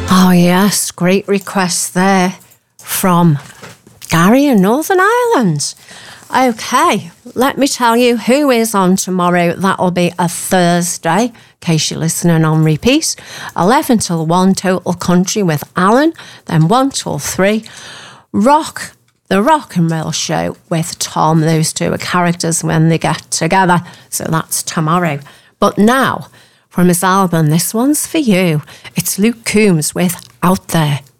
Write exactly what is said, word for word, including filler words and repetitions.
Oh yes, great request there from Gary in Northern Ireland. Okay, let me tell you who is on tomorrow. That'll be a Thursday, in case you're listening on repeat. eleven till one, Total Country with Alan. Then one till three, Rock, the Rock and Roll Show with Tom. Those two are characters when they get together. So that's tomorrow. But now, from his album, this one's for you. It's Luke Combs with Out There.